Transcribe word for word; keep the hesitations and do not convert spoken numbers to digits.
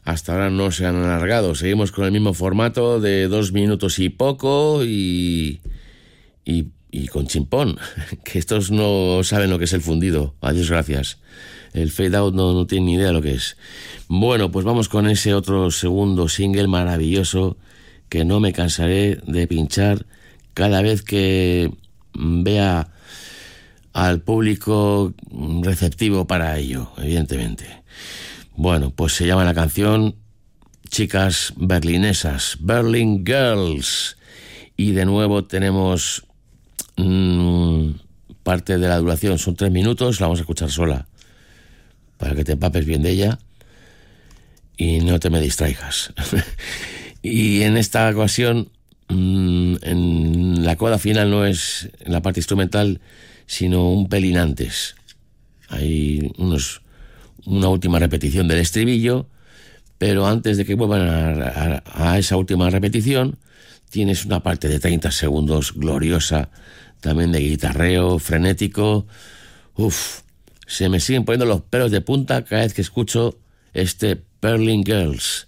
hasta ahora no se han alargado. Seguimos con el mismo formato de dos minutos y poco y, y, y con chimpón, que estos no saben lo que es el fundido. Adiós, gracias. El fade out no, no tiene ni idea de lo que es. Bueno, pues vamos con ese otro segundo single maravilloso que no me cansaré de pinchar cada vez que vea al público receptivo para ello, evidentemente. Bueno, pues se llama la canción Chicas Berlinesas, Berlin Girls. Y de nuevo tenemos mmm, parte de la duración, son tres minutos, la vamos a escuchar sola, para que te empapes bien de ella y no te me distraigas. Y en esta ocasión, mmm, en la coda final no es en la parte instrumental, sino un pelín antes. Hay unos... una última repetición del estribillo, pero antes de que vuelvan a, a, a esa última repetición tienes una parte de treinta segundos gloriosa, también de guitarreo frenético. Uf, se me siguen poniendo los pelos de punta cada vez que escucho este Berlin Girls.